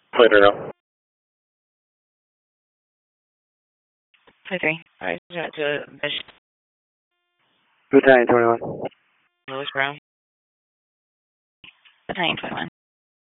Later now. 23. All right, to Battalion 21. Lewis Brown. Battalion 21.